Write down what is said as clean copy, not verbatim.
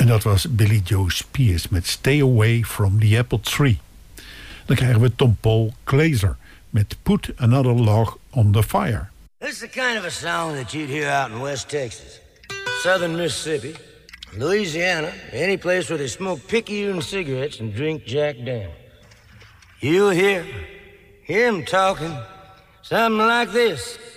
dat was Billy Joe Spears met Stay Away from the Apple Tree. Dan krijgen we Tom Paul Glaser met Put Another Log on the Fire. This is the kind of a song that you'd hear out in West Texas, Southern Mississippi, Louisiana, any place where they smoke Picayune cigarettes and drink Jack Daniels. You'll hear him talking something like this.